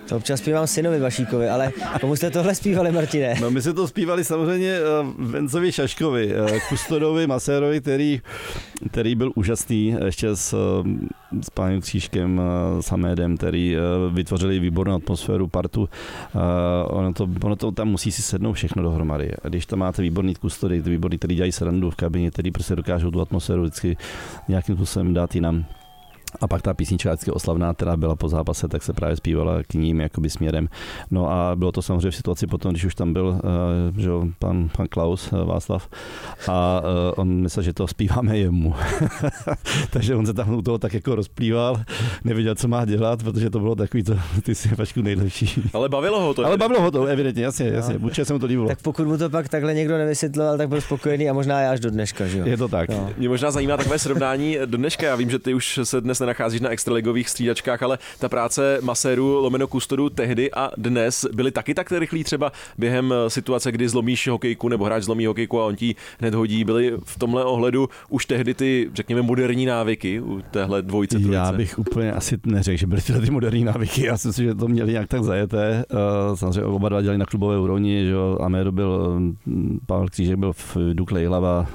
To občas zpívám synovi Vašíkovi, ale komu jste tohle zpívali, Martine? No my jsme to zpívali samozřejmě Vencovi Šaškovi, kustodovi, masérovi, který byl úžasný, ještě s pánem Křížkem, s Hamédem, který vytvořili výbornou atmosféru, partu. Ono to tam musí si sednout všechno dohromady. A když tam máte výborný kustody, který dělají srandu v kabině, který prostě dokážou tu atmosféru vždycky nějakým způsobem dát jinam. A pak ta písnička vždycky oslavná, která byla po zápase, tak se právě zpívala k ním jakoby směrem. No a bylo to samozřejmě v situaci potom, když už tam byl že pan Klaus Václav a on myslel, že to zpíváme jemu. Takže on se tam u toho tak jako rozplýval, nevěděl, co má dělat, protože to bylo takový, ty jsi Vašku nejlepší. Ale bavilo ho to. Ale bavilo ho to, evidentně, jasně. Určitě se mu to líbilo. Tak pokud mu to pak takhle někdo nevysvětloval, tak byl spokojený a možná já až do dneška, že jo? Je to tak. No. Mě možná zajímá takové srovnání do dneška. Já vím, že ty už se dnes nenacházíš na extraligových střídačkách, ale ta práce masérů lomeno kustodu tehdy a dnes byly taky tak rychlí třeba během situace, kdy zlomíš hokejku nebo hráč zlomí hokejku a on ti hned hodí. Byly v tomhle ohledu už tehdy ty, řekněme, moderní návyky u téhle dvojice, trojice? Já bych úplně asi neřekl, že byly tyhle ty moderní návyky. Já si myslím, že to měli nějak tak zajeté. Samozřejmě oba dva dělali na klubové úrovni, že Amédo byl, Pavel Křížek byl v Dukle Jihlava,